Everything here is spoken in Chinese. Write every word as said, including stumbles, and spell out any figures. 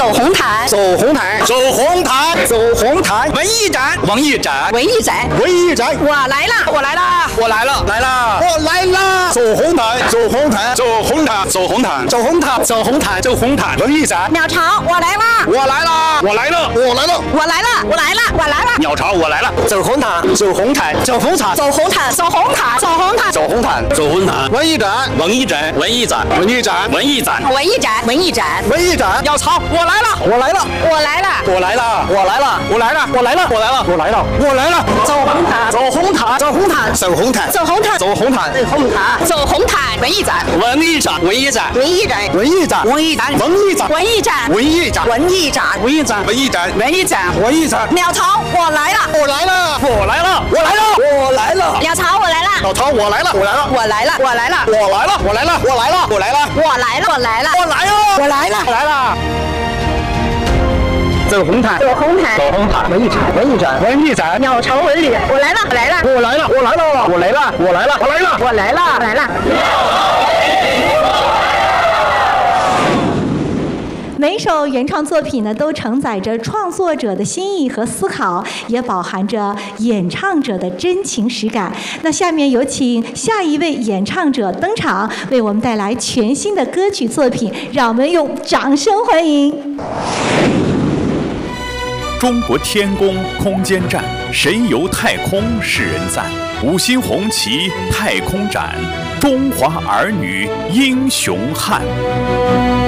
走红毯， 走红毯， 走红毯， 走红毯。 文艺展，文艺展， 文艺展， 文艺展。 我来了，我来了， 我来了，来了， 我来了。 走红毯，走红毯，走红毯，走红毯， 走红毯， 走红毯，走红毯。文艺展， 鸟巢，我来了， 我来了，我来了， 我来了， 我来了，我来了，我来了。 鸟巢，我来了。 走红毯，走红毯，走红毯， 走红毯，走红毯，走红毯， 走红毯， 走红毯。 文艺展， 文艺展，文艺展， 文艺展， 文艺展， 文艺展，文艺展， 文艺展。 鸟巢，我来了， 我来了， 我来了， 我来了， 我来了， 我来了， 我来了， 我来了， 我来了， 我来了。 走红毯， 走红毯， 走红毯， 走红毯， 走红毯， 走红毯， 走红毯，走红毯。文艺展， 文艺展，文艺展， 文艺展， 文艺展， 文艺展， 文艺展， 文艺展， 文艺展， 文艺展， 文艺展，文艺展， 文艺展， 文艺展。 鸟巢，我来了， 我来了， 我来了， 我来了，我来了。 鸟巢，我来了， 老曹，我来了，我来了， 我来了，我来了， 我来了，我来了，我来了，我来了， 我来了，我来了， 我来了， 我来了， 我来了。走红毯， 走红毯， 走红毯。文艺展，文艺展，文艺展。 鸟巢文旅，我来了，我来了， 我来了，我来了，我来了，我来了，我来了， 我来了，我来了。 每首原创作品呢，都承载着创作者的心意和思考，也饱含着演唱者的真情实感。那下面有请下一位演唱者登场，为我们带来全新的歌曲作品，让我们用掌声欢迎。 中国天宫空间站，神游太空世人赞。五星红旗太空展，中华儿女英雄汉。